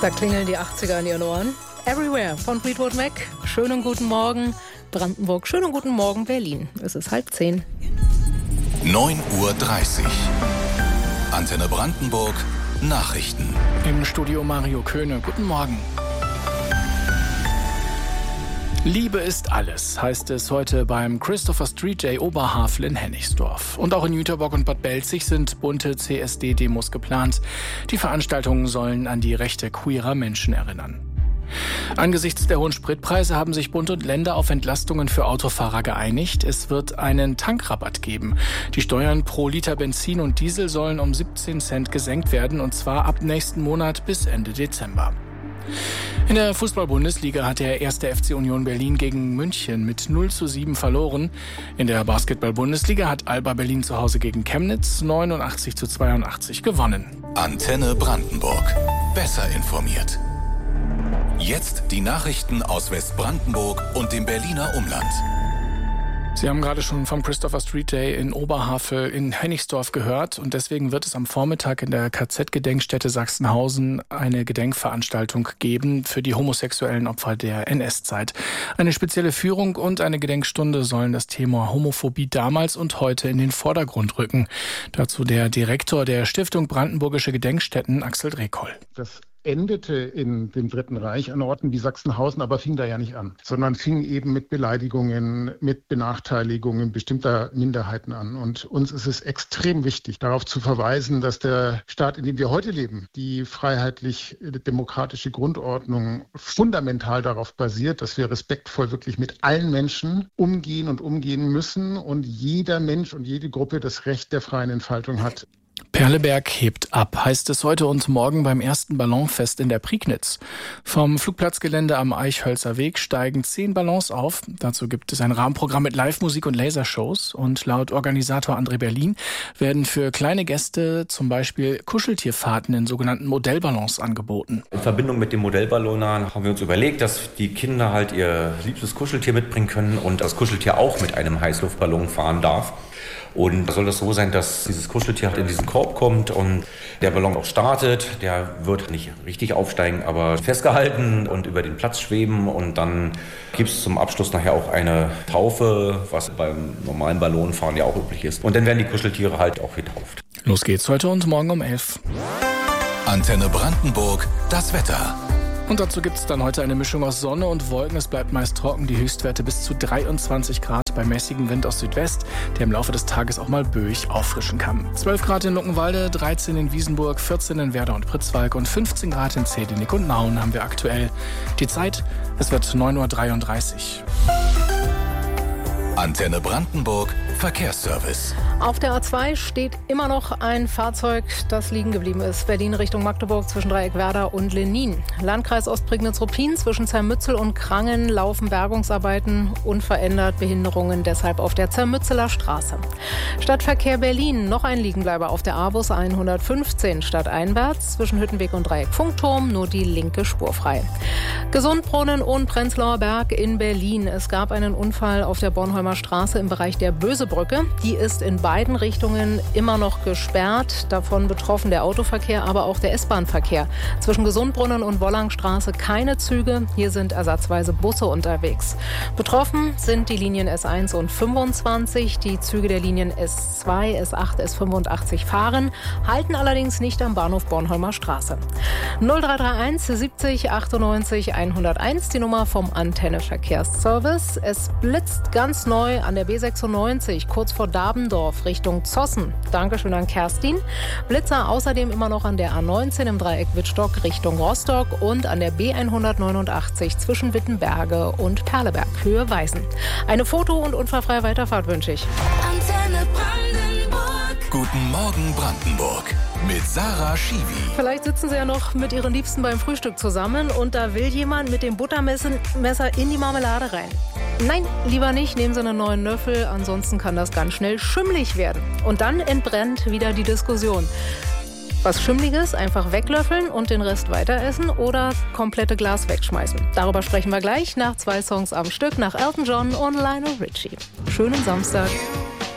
Da klingeln die 80er in ihren Ohren. Everywhere von Fleetwood Mac. Schönen guten Morgen Brandenburg, schönen guten Morgen Berlin. Es ist 9:30. 9:30 Uhr. Antenne Brandenburg, Nachrichten. Im Studio Mario Köhne. Guten Morgen. Liebe ist alles, heißt es heute beim Christopher Street Day Oberhavel in Hennigsdorf. Und auch in Jüterbock und Bad Belzig sind bunte CSD-Demos geplant. Die Veranstaltungen sollen an die Rechte queerer Menschen erinnern. Angesichts der hohen Spritpreise haben sich Bund und Länder auf Entlastungen für Autofahrer geeinigt. Es wird einen Tankrabatt geben. Die Steuern pro Liter Benzin und Diesel sollen um 17 Cent gesenkt werden, und zwar ab nächsten Monat bis Ende Dezember. In der Fußball-Bundesliga hat der 1. FC Union Berlin gegen München mit 0:7 verloren. In der Basketball-Bundesliga hat Alba Berlin zu Hause gegen Chemnitz 89:82 gewonnen. Antenne Brandenburg. Besser informiert. Jetzt die Nachrichten aus Westbrandenburg und dem Berliner Umland. Sie haben gerade schon vom Christopher Street Day in Oberhavel in Hennigsdorf gehört, und deswegen wird es am Vormittag in der KZ-Gedenkstätte Sachsenhausen eine Gedenkveranstaltung geben für die homosexuellen Opfer der NS-Zeit. Eine spezielle Führung und eine Gedenkstunde sollen das Thema Homophobie damals und heute in den Vordergrund rücken. Dazu der Direktor der Stiftung Brandenburgische Gedenkstätten, Axel Drekoll. Das endete in dem Dritten Reich an Orten wie Sachsenhausen, aber fing da ja nicht an, sondern fing eben mit Beleidigungen, mit Benachteiligungen bestimmter Minderheiten an. Und uns ist es extrem wichtig, darauf zu verweisen, dass der Staat, in dem wir heute leben, die freiheitlich-demokratische Grundordnung fundamental darauf basiert, dass wir respektvoll wirklich mit allen Menschen umgehen und umgehen müssen und jeder Mensch und jede Gruppe das Recht der freien Entfaltung hat. Perleberg hebt ab, heißt es heute und morgen beim ersten Ballonfest in der Prignitz. Vom Flugplatzgelände am Eichhölzer Weg steigen 10 Ballons auf. Dazu gibt es ein Rahmenprogramm mit Live-Musik und Lasershows. Und laut Organisator André Berlin werden für kleine Gäste zum Beispiel Kuscheltierfahrten in sogenannten Modellballons angeboten. In Verbindung mit dem Modellballonern haben wir uns überlegt, dass die Kinder halt ihr liebstes Kuscheltier mitbringen können und das Kuscheltier auch mit einem Heißluftballon fahren darf. Und da soll das so sein, dass dieses Kuscheltier in diesen Korb kommt und der Ballon auch startet. Der wird nicht richtig aufsteigen, aber festgehalten und über den Platz schweben. Und dann gibt es zum Abschluss nachher auch eine Taufe, was beim normalen Ballonfahren ja auch üblich ist. Und dann werden die Kuscheltiere halt auch getauft. Los geht's heute und morgen um 11. Antenne Brandenburg, das Wetter. Und dazu gibt es dann heute eine Mischung aus Sonne und Wolken. Es bleibt meist trocken, die Höchstwerte bis zu 23 Grad bei mäßigem Wind aus Südwest, der im Laufe des Tages auch mal böig auffrischen kann. 12 Grad in Luckenwalde, 13 in Wiesenburg, 14 in Werder und Pritzwalk und 15 Grad in Zedinik und Nauen haben wir aktuell. Die Zeit, es wird 9:33 Uhr. Antenne Brandenburg, Verkehrsservice. Auf der A2 steht immer noch ein Fahrzeug, das liegen geblieben ist. Berlin Richtung Magdeburg zwischen Dreieck-Werder und Lenin. Landkreis Ostprignitz-Ruppin zwischen Zermützel und Krangen laufen Bergungsarbeiten, unverändert Behinderungen deshalb auf der Zermützeler Straße. Stadtverkehr Berlin, noch ein Liegenbleiber auf der A-Bus 115 stadteinwärts zwischen Hüttenweg und Dreieck-Funkturm, nur die linke Spur frei. Gesundbrunnen und Prenzlauer Berg in Berlin. Es gab einen Unfall auf der Bornholmer Straße im Bereich der Bösebrücke. Die ist in beiden Richtungen immer noch gesperrt. Davon betroffen der Autoverkehr, aber auch der S-Bahn-Verkehr. Zwischen Gesundbrunnen und Wollangstraße keine Züge. Hier sind ersatzweise Busse unterwegs. Betroffen sind die Linien S1 und 25. Die Züge der Linien S2, S8, S85 fahren, halten allerdings nicht am Bahnhof Bornholmer Straße. 0331 70 98 101, die Nummer vom Antenne Verkehrsservice. Es blitzt ganz neu an der B96, kurz vor Dabendorf Richtung Zossen. Dankeschön an Kerstin. Blitzer außerdem immer noch an der A19 im Dreieck Wittstock Richtung Rostock und an der B189 zwischen Wittenberge und Perleberg, Höhe Weißen. Eine foto- und unfallfreie Weiterfahrt wünsche ich. Antenne Brandenburg. Guten Morgen Brandenburg mit Sarah Schiwi. Vielleicht sitzen Sie ja noch mit Ihren Liebsten beim Frühstück zusammen und da will jemand mit dem Buttermesser in die Marmelade rein. Nein, lieber nicht, nehmen Sie einen neuen Löffel, ansonsten kann das ganz schnell schimmlig werden. Und dann entbrennt wieder die Diskussion. Was Schimmliges einfach weglöffeln und den Rest weiteressen oder komplette Glas wegschmeißen? Darüber sprechen wir gleich nach 2 Songs am Stück, nach Elton John und Lionel Richie. Schönen Samstag.